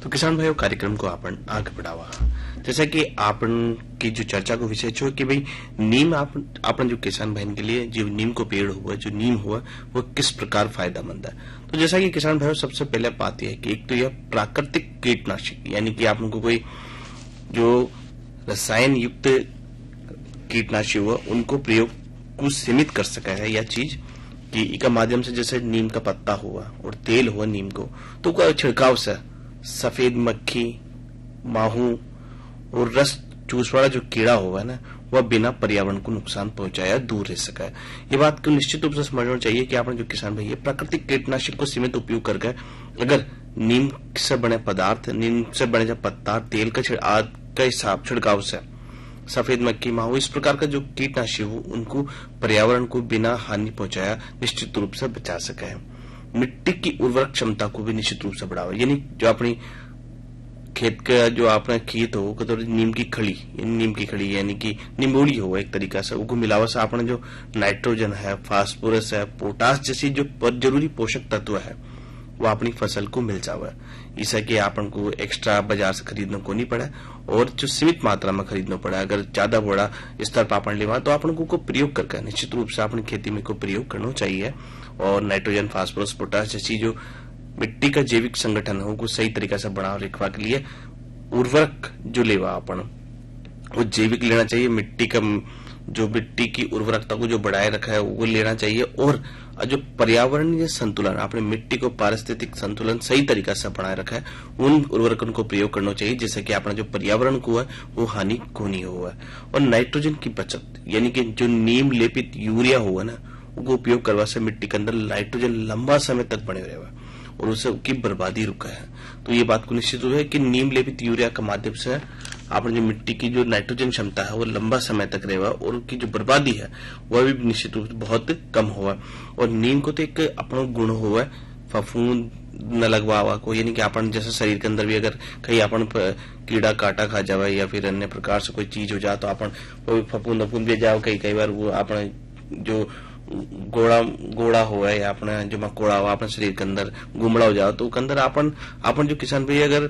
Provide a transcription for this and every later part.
तो किसान भाइयों कार्यक्रम को आपण आगे बढ़ावा। जैसा कि आपण की जो चर्चा को विषय छो कि भाई नीम आपण जो किसान भाई के लिए जो नीम को पेड़ हुआ जो नीम हुआ वो किस प्रकार फायदेमंद है। तो जैसा कि किसान भाइयों सबसे पहले बात यह है कि एक तो यह प्राकृतिक कीटनाशक यानी कि आप उनको कोई जो रसायन युक्त कीटनाशक हुआ उनको प्रयोग को सीमित कर सका है। यह चीज कि इसका माध्यम से जैसे नीम का पत्ता हुआ और तेल हुआ नीम को तो का छिड़काव से सफेद मक्खी माहू और रस चूस वाला जो कीड़ा हुआ है ना वह बिना पर्यावरण को नुकसान पहुंचाया दूर रह सका है। ये बात को निश्चित रूप से समझना चाहिए कि आपने जो किसान भाई प्राकृतिक कीटनाशक को सीमित उपयोग करके अगर नीम से बने पदार्थ नीम से बने जो पत्ता तेल का छिड़काव से सफेद मक्खी माहू इस प्रकार का जो कीटनाशक हो उनको पर्यावरण को बिना हानि पहुंचाया निश्चित रूप से बचा सका है। मिट्टी की उर्वरक क्षमता को भी निश्चित रूप से बढ़ावा यानी जो अपनी खेत का जो अपना खेत हो तो नीम की खड़ी यानी कि निम्बोड़ी हो एक तरीका से उनको मिलावा से अपना जो नाइट्रोजन है फास्फोरस है पोटास जैसी जो जरूरी पोषक तत्व है वो अपनी फसल को मिल जावे। इससे कि आपन को एक्स्ट्रा बाजार से खरीदना को नहीं पड़ा और जो सीमित मात्रा में खरीदना पड़ा। अगर ज्यादा बड़ा स्तर पर आपन लेवा तो आपन को प्रयोग करके निश्चित रूप से अपनी खेती में को प्रयोग करना चाहिए और नाइट्रोजन फास्फोरस पोटास जैसी जो मिट्टी का जैविक संगठन है उनको सही तरीका से बढ़ावा रखवा के लिए उर्वरक जो लेवा अपन वो जैविक लेना चाहिए। मिट्टी की उर्वरकता को जो बढ़ाए रखा है वो लेना चाहिए और जो पर्यावरणीय संतुलन आपने मिट्टी को पारिस्थितिक संतुलन सही तरीका से बनाए रखा है उन उर्वरकों को प्रयोग करना चाहिए जिससे कि अपना जो पर्यावरण को है वो हानि को नहीं हुआ। और नाइट्रोजन की बचत यानी कि जो नीम लेपित यूरिया हुआ ना वो उपयोग करवा से मिट्टी के अंदर नाइट्रोजन लंबा समय तक बने रहेगा और उसकी बर्बादी रुका है। तो ये बात को निश्चित रूप है कि नीम लेपित यूरिया के माध्यम से आपने जो मिट्टी की जो नाइट्रोजन क्षमता है वो लंबा समय तक रहेगा और उसकी जो बर्बादी है वह भी निश्चित रूप से बहुत कम हुआ। और नीम को तो एक अपना गुण हुआ फफूंद न लगवा को यानी कि अपन जैसे शरीर के अंदर भी अगर कहीं अपन कीड़ा काटा खा जावे या फिर अन्य प्रकार से कोई चीज हो जाए तो अपन फफूंद भी जाओ कई बार वो अपने जो गोड़ा हुआ या अपना जो मकोड़ा हुआ अपने शरीर के अंदर गुमड़ा हो जाओ तो अंदर अपन जो किसान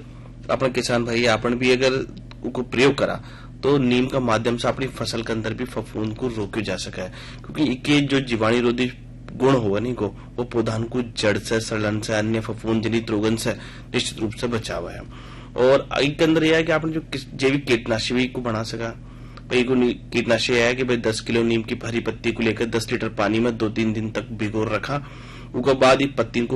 भाई अपन भी अगर उसको प्रयोग करा तो नीम का माध्यम से अपनी फसल के अंदर भी फफूंद को रोका जा सका है क्योंकि इसके जो जीवाणुरोधी गुण हुआ नहीं को वो पौधान को जड़ से सड़न से अन्य फफूंद जनित रोगन से निश्चित रूप से बचावा है। और इसके अंदर यह है कि आपने जो जैविक कीटनाशक को बना सका भाई को कीटनाशक है कि भाई 10 किलो नीम की हरी पत्ती को लेकर 10 लीटर पानी में 2-3 दिन तक भिगो रखा उसके बाद पत्ती को